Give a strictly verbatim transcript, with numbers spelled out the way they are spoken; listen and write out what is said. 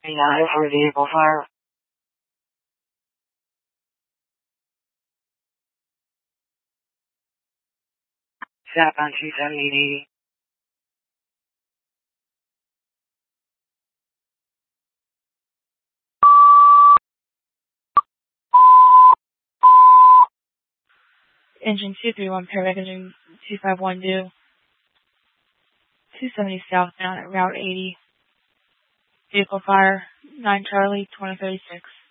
nine for vehicle fire. Southbound two seventy and eighty. Engine two three one, Paramedic Engine two five one due. two seventy southbound at Route eighty. Vehicle fire, nine Charlie, twenty thirty-six.